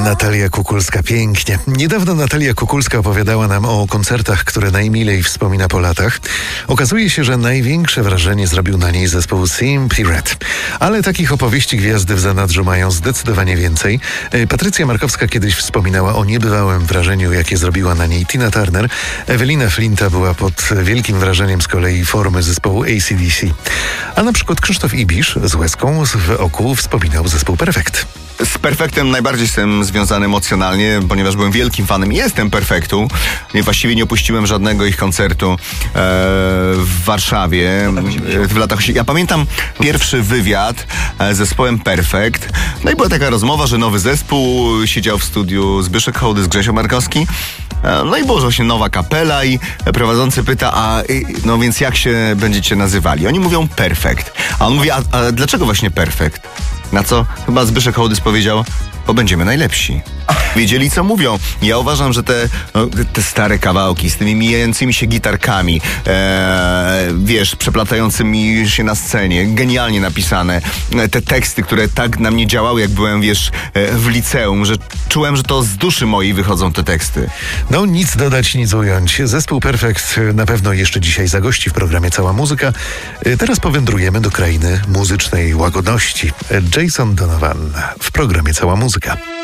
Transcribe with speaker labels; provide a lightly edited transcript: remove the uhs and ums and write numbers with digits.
Speaker 1: Natalia Kukulska, pięknie. Niedawno Natalia Kukulska opowiadała nam o koncertach, które najmilej wspomina po latach. Okazuje się, że największe wrażenie zrobił na niej zespół Simply Red. Ale takich opowieści gwiazdy w zanadrzu mają zdecydowanie więcej. Patrycja Markowska kiedyś wspominała o niebywałym wrażeniu, jakie zrobiła na niej Tina Turner. Ewelina Flinta była pod wielkim wrażeniem z kolei formy zespołu AC/DC. A na przykład Krzysztof Ibisz z łezką w oku wspominał zespół Perfekt.
Speaker 2: Z Perfektem najbardziej jestem związany emocjonalnie, ponieważ byłem wielkim fanem i jestem Perfektu. Właściwie nie opuściłem żadnego ich koncertu w Warszawie w latach 80. Ja pamiętam pierwszy wywiad z zespołem Perfekt. No i była taka rozmowa, że nowy zespół, siedział w studiu Zbyszek Hołdys, Grzesio Markowski. No i było właśnie nowa kapela i prowadzący pyta, no więc jak się będziecie nazywali? Oni mówią Perfekt. A on mówi, a dlaczego właśnie Perfekt? Na co chyba Zbyszek Hołdys powiedział, bo będziemy najlepsi. Wiedzieli, co mówią. Ja uważam, że te stare kawałki z tymi mijającymi się gitarkami, przeplatającymi się na scenie, genialnie napisane, te teksty, które tak na mnie działały, jak byłem, w liceum, że czułem, że to z duszy mojej wychodzą te teksty.
Speaker 1: No nic dodać, nic ująć. Zespół Perfekt na pewno jeszcze dzisiaj zagości w programie Cała Muzyka. Teraz powędrujemy do krainy muzycznej łagodności. Jason Donovan w programie Cała Muzyka.